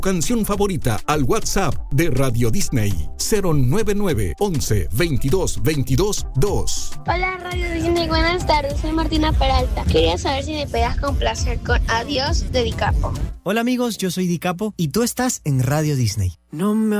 Canción favorita al WhatsApp de Radio Disney 099 11 22 22 2. Hola Radio Disney, buenas tardes, soy Martina Peralta. Quería saber si me podías complacer con Adiós de Di Capo. Hola amigos, yo soy Di Capo y tú estás en Radio Disney. No me